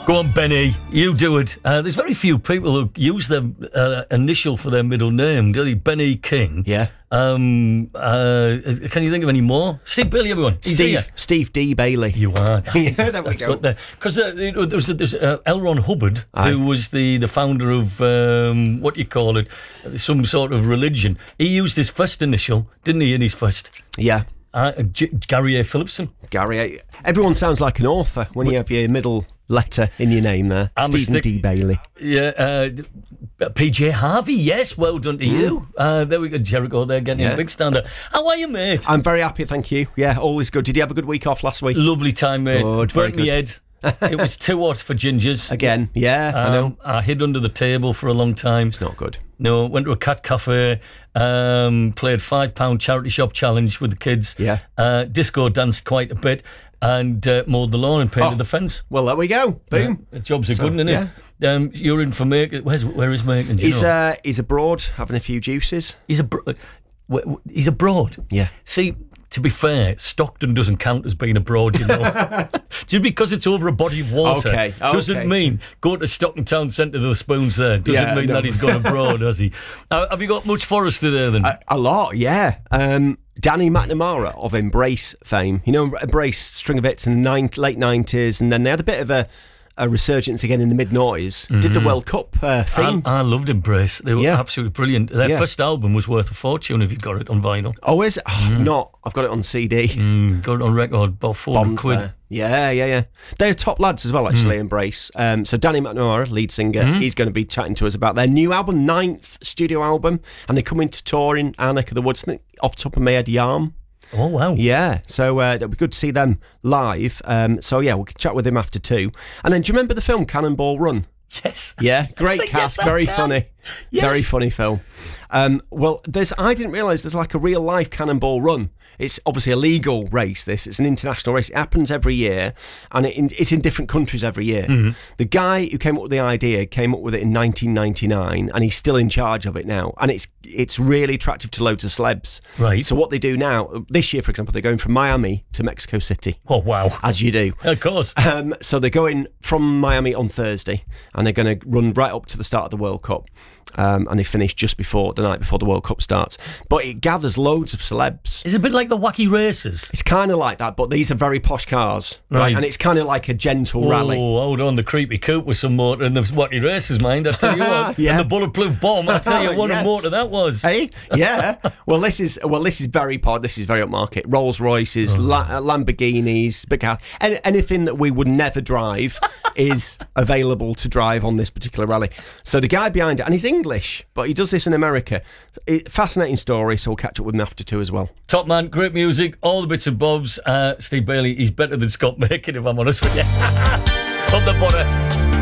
Go on, Benny, you do it. There's very few people who use their initial for their middle name, do they? Benny King. Yeah. Can you think of any more? Steve Bailey, everyone. Steve D. Bailey. You are. Yeah, there we go. Because there's L. Ron Hubbard, who was the founder of, what do you call it, some sort of religion. He used his first initial, didn't he, in his first? Yeah. Gary A. Phillipson. Gary A. Everyone sounds like an author when you have your middle letter in your name there. Stephen D. Bailey. Yeah. PJ Harvey, yes, well done to you. There we go, Jericho there getting a big stander. How are you, mate? I'm very happy, thank you. Yeah, all is good. Did you have a good week off last week? Lovely time, mate. Good, very Burnt me head. It was too hot for gingers. Again, yeah, I know. I hid under the table for a long time. It's not good. No, went to a cat cafe, played £5 charity shop challenge with the kids. Yeah. Disco danced quite a bit and mowed the lawn and painted the fence. Well, there we go. Boom. Jobs are good, isn't it? You're in for Macon. Where is Macon? He's abroad having a few juices. He's abroad. Yeah. See, to be fair, Stockton doesn't count as being abroad, you know. Just because it's over a body of water doesn't mean going to Stockton Town Centre to the Spoons there. Doesn't mean that he's gone abroad, has he? Have you got much for us today then? A lot, yeah. Danny McNamara of Embrace fame. You know, Embrace, string of hits in the late 90s, and then they had a bit of a resurgence again in the mid-noughties. Did the World Cup theme. I loved Embrace. They were absolutely brilliant. Their first album was worth a fortune if you got it on vinyl. Oh, is it? I've not. I've got it on CD. Got it on record, about 400 quid. There. Yeah. They're top lads as well, actually, Embrace. So Danny McNamara, lead singer, he's going to be chatting to us about their new album, 9th studio album, and they're coming to tour in our neck of the woods. I think, off the top of my head, Yarm. Oh, wow. Yeah, so it'll be good to see them live. We'll chat with him after 2. And then, do you remember the film Cannonball Run? Yes. Yeah, great cast, very funny. Yes. Very funny film. I didn't realise there's like a real life Cannonball Run. It's obviously a legal race, this. It's an international race. It happens every year, and it's in different countries every year. The guy who came up with the idea came up with it in 1999, and he's still in charge of it now. And it's really attractive to loads of celebs. Right. So what they do now, this year, for example, they're going from Miami to Mexico City. Oh, wow. As you do. Of course. So they're going from Miami on Thursday, and they're going to run right up to the start of the World Cup. And they finish just before the night before the World Cup starts. But it gathers loads of celebs. It's a bit like the Wacky Races. It's kind of like that, but these are very posh cars, right? And it's kind of like a gentle rally. Oh, hold on, the creepy coupe with some motor and the Wacky Races, mind, I tell you what. And the bulletproof bomb, I tell you what a motor that was. Hey, yeah. Well, this is very pod. This is very upmarket. Rolls Royces, Lamborghinis, big car. Anything that we would never drive is available to drive on this particular rally. So the guy behind it, and he's English, but he does this in America. Fascinating story, so we'll catch up with him after 2 as well. Top man, great music, all the bits and bobs. Steve Bailey, he's better than Scott Macon, if I'm honest with you. Up the butter.